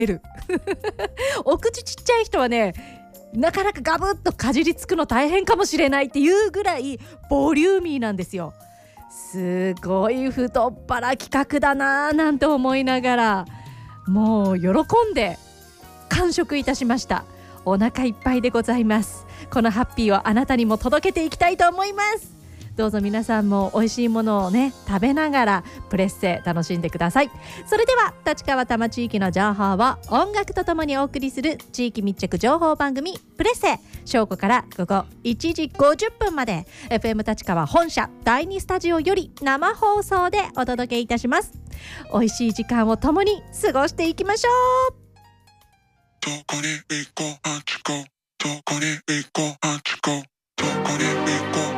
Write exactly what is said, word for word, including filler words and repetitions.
るお口ちっちゃい人はねなかなかガブッとかじりつくの大変かもしれないっていうぐらいボリューミーなんですよ。すごい太っ腹企画だななんて思いながらもう喜んで完食いたしました。お腹いっぱいでございます。このハッピーをあなたにも届けていきたいと思います。どうぞ皆さんも美味しいものをね食べながらプレッセ楽しんでください。それでは立川多摩地域の情報を音楽とともにお送りする地域密着情報番組プレッセ、正午から午後いちじごじゅっぷんまで エフエム 立川本社だいにスタジオより生放送でお届けいたします。美味しい時間をともに過ごしていきましょう。 どこに行こうあちこどこに行こうあちこどこに行こう